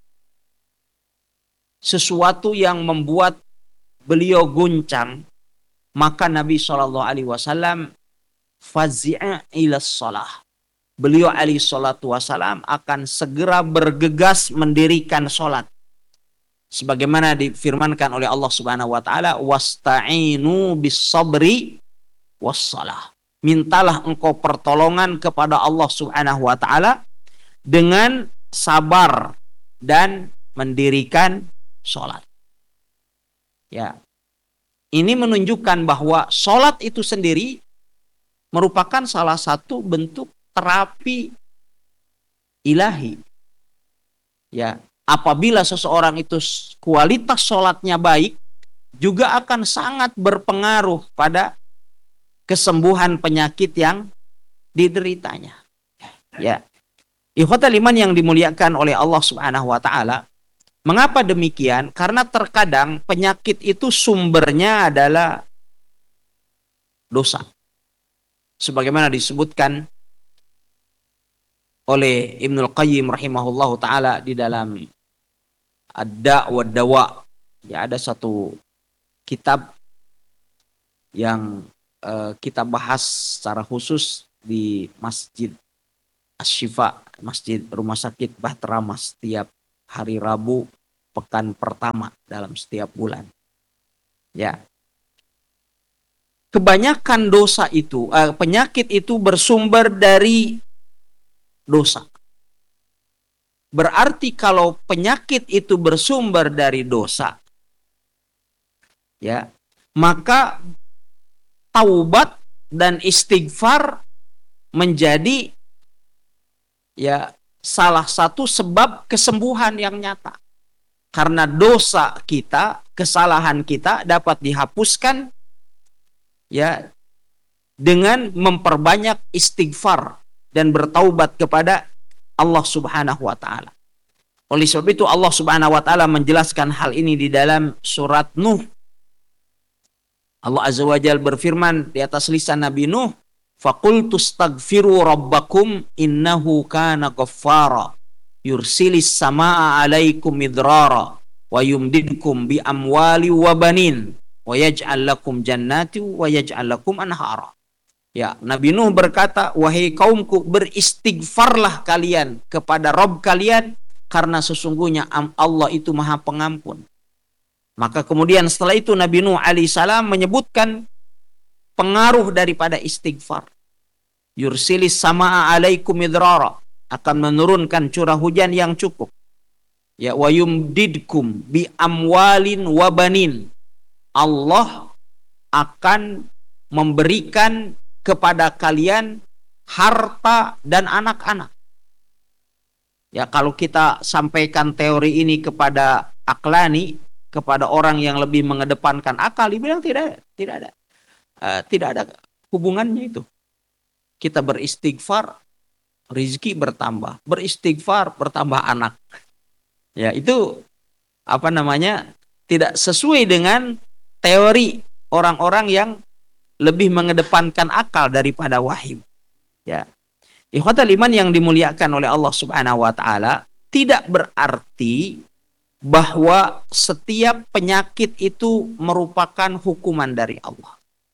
sesuatu yang membuat beliau guncang, maka Nabi SAW fazi'a ila shalah. Beliau alaihi salatu wasalam akan segera bergegas mendirikan sholat. Sebagaimana difirmankan oleh Allah Subhanahu wa taala, wasta'inu bis sabri wassalah. Mintalah engkau pertolongan kepada Allah Subhanahu wa taala dengan sabar dan mendirikan sholat. Ya. Ini menunjukkan bahwa sholat itu sendiri merupakan salah satu bentuk terapi ilahi. Ya, apabila seseorang itu kualitas sholatnya baik, juga akan sangat berpengaruh pada kesembuhan penyakit yang dideritanya. Ya, ikhwatal iman yang dimuliakan oleh Allah Subhanahu wa taala. Mengapa demikian? Karena terkadang penyakit itu sumbernya adalah dosa. Sebagaimana disebutkan oleh Ibnul Qayyim rahimahullahu taala di dalam Ad-Da' wa Dawa. Ya, ada satu kitab yang kita bahas secara khusus di Masjid Asy-Syifa, Masjid Rumah Sakit Bahtera Mas, setiap hari Rabu pekan pertama dalam setiap bulan. Ya. Kebanyakan dosa itu, penyakit itu bersumber dari dosa. Berarti kalau penyakit itu bersumber dari dosa, ya, maka taubat dan istighfar menjadi ya salah satu sebab kesembuhan yang nyata. Karena dosa kita, kesalahan kita dapat dihapuskan ya dengan memperbanyak istighfar dan bertaubat kepada Allah Subhanahu wa taala. Oleh sebab itu Allah Subhanahu wa taala menjelaskan hal ini di dalam surat Nuh. Allah Azza wa Jalla berfirman di atas lisan Nabi Nuh, "Faqultu astaghfiru rabbakum innahu kana ghaffara yursilis samaa 'alaikum midrara wa yumdidkum bi amwali wa banin wa yaj'al lakum jannati wa yaj'al lakum anhara." Ya, Nabi Nuh berkata, "Wahai kaumku, beristighfarlah kalian kepada Rabb kalian karena sesungguhnya Allah itu Maha Pengampun." Maka kemudian setelah itu Nabi Nuh alaihissalam menyebutkan pengaruh daripada istighfar. Yursilis samaa 'alaikum midrara, akan menurunkan curah hujan yang cukup. Ya, wa yumdidkum bi amwalin wa banin. Allah akan memberikan kepada kalian harta dan anak-anak. Ya, kalau kita sampaikan teori ini kepada aklani, kepada orang yang lebih mengedepankan akal, dibilang tidak ada hubungannya itu. Kita beristighfar, rezeki bertambah, beristighfar bertambah anak. Ya, itu tidak sesuai dengan teori orang-orang yang lebih mengedepankan akal daripada wahyu. Ya. Ikhwatal iman yang dimuliakan oleh Allah Subhanahu wa taala, tidak berarti bahwa setiap penyakit itu merupakan hukuman dari Allah.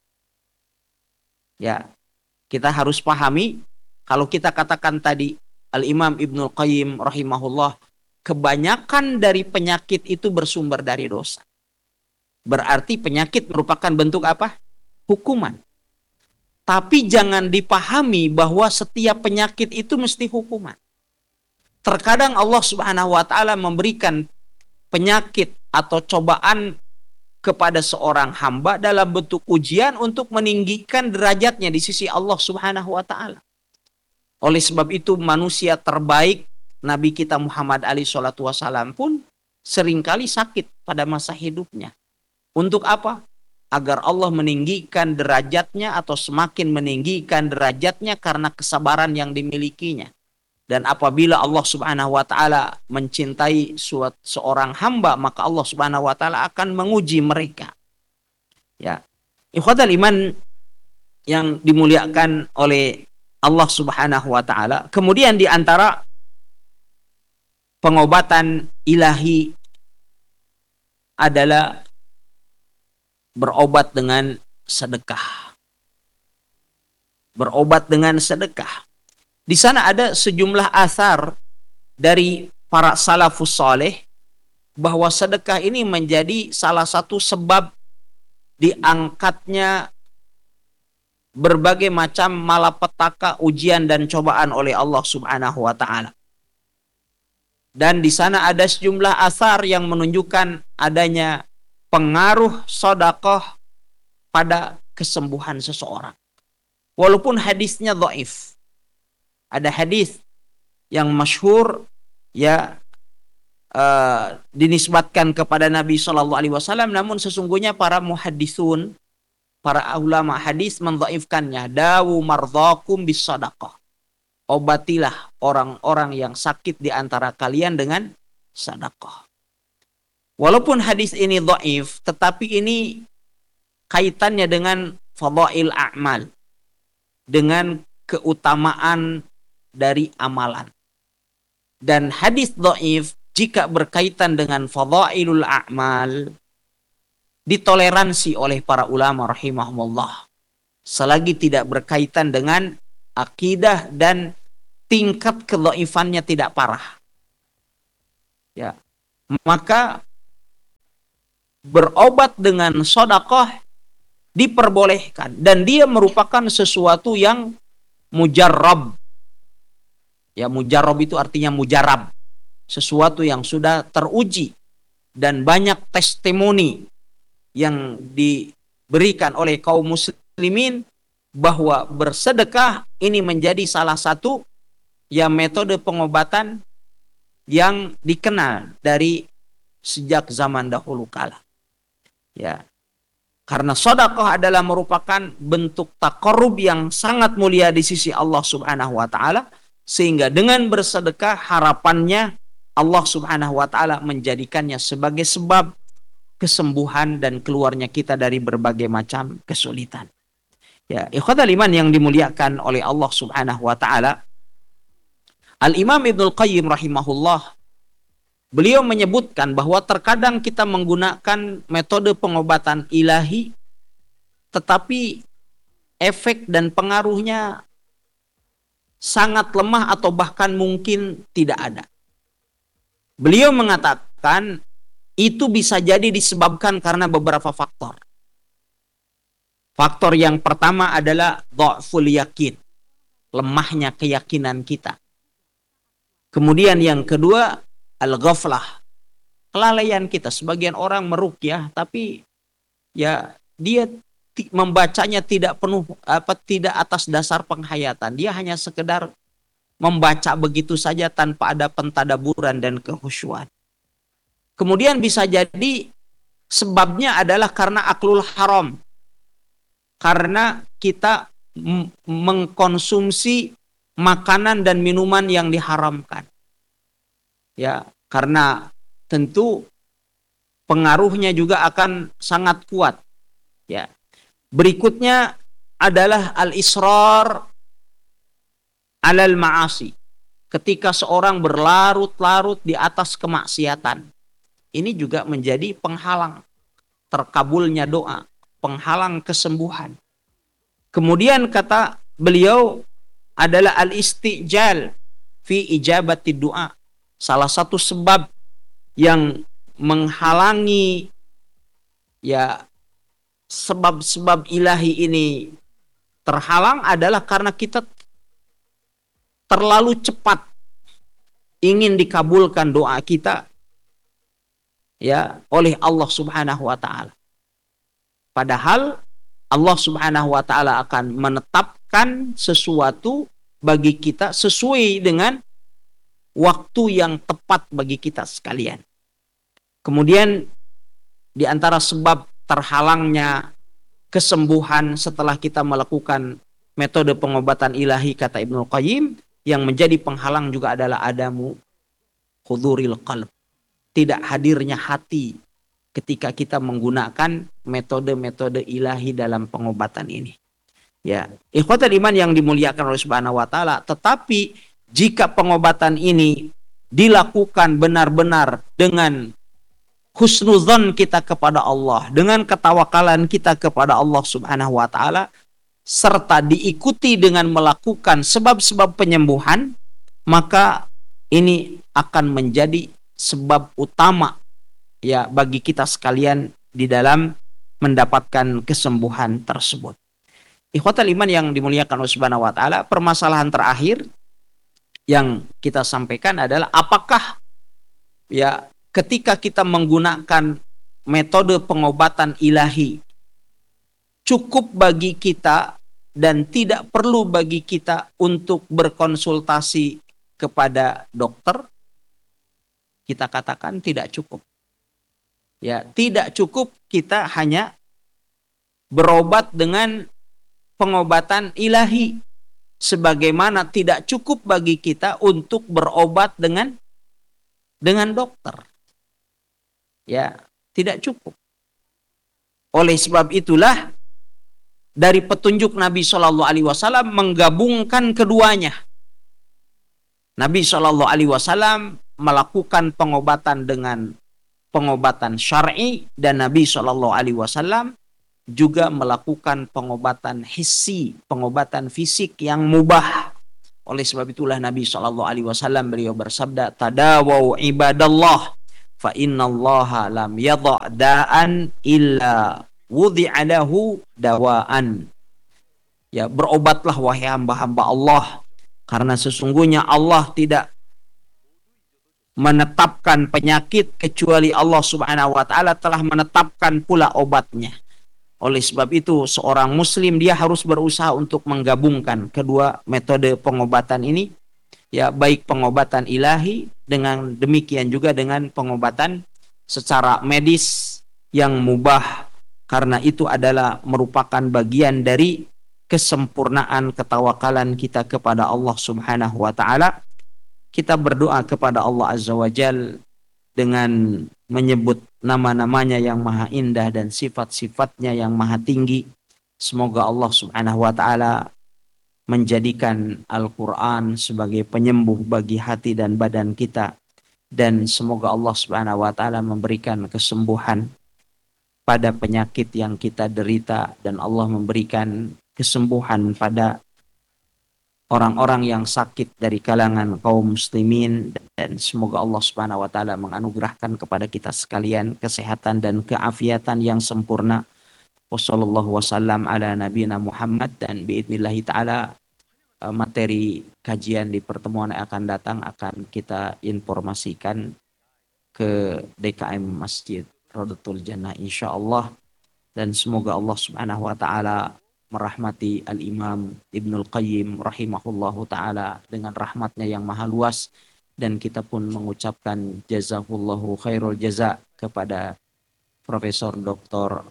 Ya. Kita harus pahami, kalau kita katakan tadi Al-Imam Ibnul Qayyim rahimahullah, kebanyakan dari penyakit itu bersumber dari dosa. Berarti penyakit merupakan bentuk apa? Hukuman. Tapi jangan dipahami bahwa setiap penyakit itu mesti hukuman. Terkadang Allah Subhanahu wa taala memberikan penyakit atau cobaan kepada seorang hamba dalam bentuk ujian untuk meninggikan derajatnya di sisi Allah Subhanahu wa taala. Oleh sebab itu manusia terbaik Nabi kita Muhammad alaihi salatu wasallam pun seringkali sakit pada masa hidupnya. Untuk apa? Agar Allah meninggikan derajatnya atau semakin meninggikan derajatnya karena kesabaran yang dimilikinya. Dan apabila Allah Subhanahu wa taala mencintai seorang hamba, maka Allah Subhanahu wa taala akan menguji mereka. Ya. Ikhwatal iman yang dimuliakan oleh Allah Subhanahu wa taala, kemudian di antara pengobatan ilahi adalah berobat dengan sedekah. Berobat dengan sedekah. Di sana ada sejumlah athar dari para salafus saleh bahwa sedekah ini menjadi salah satu sebab diangkatnya berbagai macam malapetaka, ujian dan cobaan oleh Allah Subhanahu wa taala. Dan di sana ada sejumlah athar yang menunjukkan adanya pengaruh sedekah pada kesembuhan seseorang. Walaupun hadisnya dhaif. Ada hadis yang masyhur ya dinisbatkan kepada Nabi Shallallahu Alaihi Wasallam, namun sesungguhnya para muhaddisun, para ulama hadis mendhaifkannya. Dawu mardhakum bis sadaqah. Obatilah orang-orang yang sakit di antara kalian dengan sedekah. Walaupun hadis ini dhaif, tetapi ini kaitannya dengan fadhail a'mal, dengan keutamaan dari amalan. Dan hadis dhaif jika berkaitan dengan fadhailul a'mal ditoleransi oleh para ulama rahimahumullah selagi tidak berkaitan dengan akidah dan tingkat kedhaifannya tidak parah. Ya. maka berobat dengan sedekah diperbolehkan, dan dia merupakan sesuatu yang mujarrab. Ya, mujarrab itu artinya mujarab, sesuatu yang sudah teruji dan banyak testimoni yang diberikan oleh kaum muslimin bahwa bersedekah ini menjadi salah satu ya metode pengobatan yang dikenal dari sejak zaman dahulu kala. Ya. Karena sedekah adalah merupakan bentuk taqarrub yang sangat mulia di sisi Allah Subhanahu wa taala, sehingga dengan bersedekah harapannya Allah Subhanahu wa taala menjadikannya sebagai sebab kesembuhan dan keluarnya kita dari berbagai macam kesulitan. Ya, ikhwatal iman yang dimuliakan oleh Allah Subhanahu wa taala, Al-Imam Ibnul Qayyim rahimahullah, beliau menyebutkan bahwa terkadang kita menggunakan metode pengobatan ilahi, tetapi efek dan pengaruhnya sangat lemah atau bahkan mungkin tidak ada. Beliau mengatakan itu bisa jadi disebabkan karena beberapa faktor. Faktor yang pertama adalah dha'ful yakin, lemahnya keyakinan kita. Kemudian yang kedua, al-ghaflah, kelalaian kita. Sebagian orang meruqyah tapi ya dia membacanya tidak penuh, tidak atas dasar penghayatan. Dia hanya sekedar membaca begitu saja tanpa ada pentadaburan dan kekhusyuan. Kemudian bisa jadi sebabnya adalah karena aklul haram. Karena kita mengkonsumsi makanan dan minuman yang diharamkan. Ya, karena tentu pengaruhnya juga akan sangat kuat. Ya. Berikutnya adalah al-israr alal ma'asi. Ketika seorang berlarut-larut di atas kemaksiatan. Ini juga menjadi penghalang terkabulnya doa, penghalang kesembuhan. Kemudian kata beliau adalah al-istijal fi ijabati doa. Salah satu sebab yang menghalangi ya sebab-sebab ilahi ini terhalang adalah karena kita terlalu cepat ingin dikabulkan doa kita ya oleh Allah Subhanahu wa taala. Padahal Allah Subhanahu wa taala akan menetapkan sesuatu bagi kita sesuai dengan waktu yang tepat bagi kita sekalian. Kemudian di antara sebab terhalangnya kesembuhan setelah kita melakukan metode pengobatan ilahi, kata Ibnul Qayyim, yang menjadi penghalang juga adalah adamu huduril qalb, tidak hadirnya hati ketika kita menggunakan metode-metode ilahi dalam pengobatan ini. Ya, ikhwatul iman yang dimuliakan oleh Subhanahu wa taala, tetapi jika pengobatan ini dilakukan benar-benar dengan husnuzon kita kepada Allah, dengan ketawakalan kita kepada Allah Subhanahu wa taala, serta diikuti dengan melakukan sebab-sebab penyembuhan, maka ini akan menjadi sebab utama ya bagi kita sekalian di dalam mendapatkan kesembuhan tersebut. Ikhwatul iman yang dimuliakan oleh Subhanahu wa taala, permasalahan terakhir yang kita sampaikan adalah apakah ya ketika kita menggunakan metode pengobatan ilahi cukup bagi kita dan tidak perlu bagi kita untuk berkonsultasi kepada dokter? Kita katakan tidak cukup. Ya, tidak cukup kita hanya berobat dengan pengobatan ilahi, sebagaimana tidak cukup bagi kita untuk berobat dengan dokter. Ya, tidak cukup. Oleh sebab itulah dari petunjuk Nabi Shallallahu Alaihi Wasallam menggabungkan keduanya. Nabi Shallallahu Alaihi Wasallam melakukan pengobatan dengan pengobatan syar'i, dan Nabi Shallallahu Alaihi Wasallam juga melakukan pengobatan hissi, pengobatan fisik yang mubah. Oleh sebab itulah Nabi Shallallahu Alaihi Wasallam beliau bersabda, tadawau ibadallah fa innallaha lam yadha' da'an illa wudhi'a lahu dawaan. Ya, berobatlah wahai hamba-hamba Allah, karena sesungguhnya Allah tidak menetapkan penyakit kecuali Allah Subhanahu wa taala telah menetapkan pula obatnya. Oleh sebab itu seorang muslim dia harus berusaha untuk menggabungkan kedua metode pengobatan ini, ya, baik pengobatan ilahi dengan demikian juga dengan pengobatan secara medis yang mubah, karena itu adalah merupakan bagian dari kesempurnaan ketawakalan kita kepada Allah Subhanahu wa taala. Kita berdoa kepada Allah Azza wa Jal dengan menyebut nama-namanya yang maha indah dan sifat-sifatnya yang maha tinggi. Semoga Allah Subhanahu wa taala menjadikan Al-Quran sebagai penyembuh bagi hati dan badan kita, dan semoga Allah Subhanahu wa taala memberikan kesembuhan pada penyakit yang kita derita, dan Allah memberikan kesembuhan pada orang-orang yang sakit dari kalangan kaum muslimin, dan semoga Allah Subhanahu wa taala menganugerahkan kepada kita sekalian kesehatan dan keafiatan yang sempurna. Wassallallahu wasallam ala nabiyina Muhammad, dan biidznillah taala materi kajian di pertemuan yang akan datang akan kita informasikan ke DKM Masjid Rodatul Jannah insyaallah, dan semoga Allah Subhanahu wa taala merahmati Al-Imam Ibnul Qayyim rahimahullahu ta'ala dengan rahmatnya yang maha luas, dan kita pun mengucapkan jazakallahu khairul jaza kepada Profesor Dr.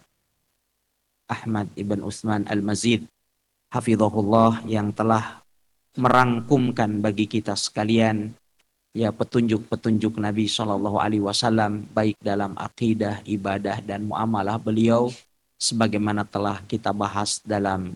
Ahmad Ibn Utsman Al-Mazid hafizahullah yang telah merangkumkan bagi kita sekalian, ya, petunjuk-petunjuk Nabi SAW baik dalam akidah, ibadah dan muamalah beliau, sebagaimana telah kita bahas dalam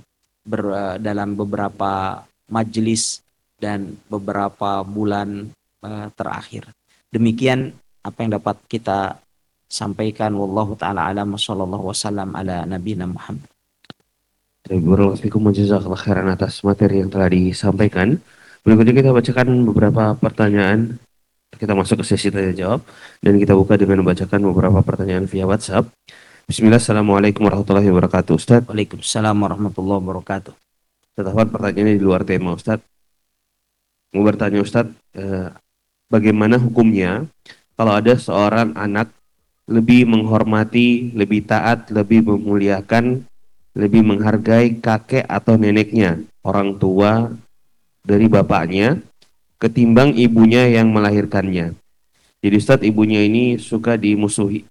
beberapa majelis dan beberapa bulan terakhir. Demikian apa yang dapat kita sampaikan. Wallahu ta'ala alam, sallallahu wasallam ala nabiyina Muhammad. Barakallahu jazakallahu khairan atas materi yang telah disampaikan. Berikutnya kita bacakan beberapa pertanyaan. Kita masuk ke sesi tanya jawab, dan kita buka dengan membacakan beberapa pertanyaan via WhatsApp. Bismillah, assalamualaikum warahmatullahi wabarakatuh. Ustaz. Waalaikumsalam warahmatullahi wabarakatuh. Terdapat pertanyaannya di luar tema, Ustaz. Mau bertanya, Ustaz, bagaimana hukumnya kalau ada seorang anak lebih menghormati, lebih taat, lebih memuliakan, lebih menghargai kakek atau neneknya, orang tua dari bapaknya, ketimbang ibunya yang melahirkannya? Jadi Ustaz, ibunya ini suka dimusuhi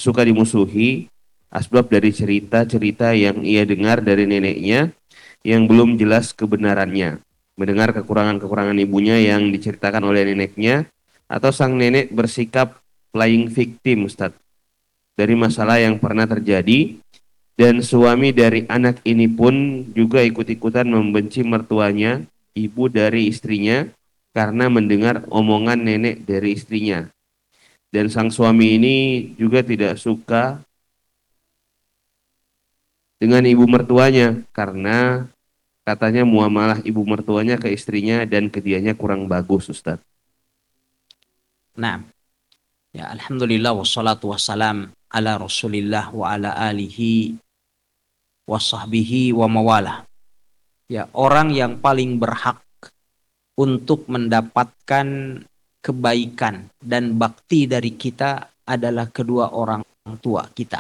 asbab dari cerita-cerita yang ia dengar dari neneknya yang belum jelas kebenarannya. Mendengar kekurangan-kekurangan ibunya yang diceritakan oleh neneknya, atau sang nenek bersikap playing victim, Ustaz, dari masalah yang pernah terjadi, dan suami dari anak ini pun juga ikut-ikutan membenci mertuanya, ibu dari istrinya, karena mendengar omongan nenek dari istrinya. Dan sang suami ini juga tidak suka dengan ibu mertuanya karena katanya muamalah ibu mertuanya ke istrinya dan ke dianya kurang bagus, Ustaz. Nah, ya, alhamdulillah wassalatu wassalam ala Rasulillah wa ala alihi wa sahbihi wa mawalah. Ya, orang yang paling berhak untuk mendapatkan kebaikan dan bakti dari kita adalah kedua orang tua kita.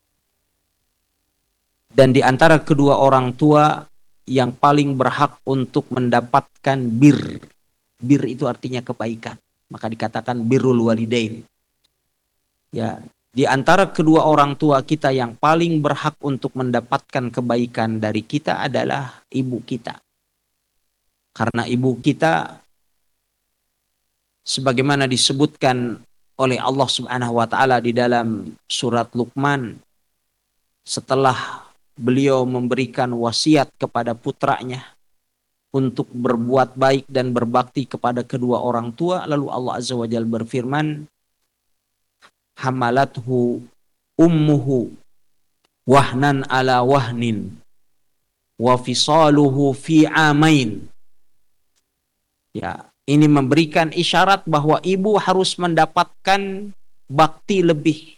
Dan di antara kedua orang tua yang paling berhak untuk mendapatkan bir itu artinya kebaikan, maka dikatakan birrul walidain. Ya, di antara kedua orang tua kita yang paling berhak untuk mendapatkan kebaikan dari kita adalah ibu kita. Karena ibu kita, sebagaimana disebutkan oleh Allah Subhanahu wa taala di dalam surat Luqman, setelah beliau memberikan wasiat kepada putranya untuk berbuat baik dan berbakti kepada kedua orang tua, lalu Allah Azza wa Jalla berfirman, hamalathu ummuhu wahnan ala wahnin wa fisaluhu fi amain. Ya, ini memberikan isyarat bahwa ibu harus mendapatkan bakti lebih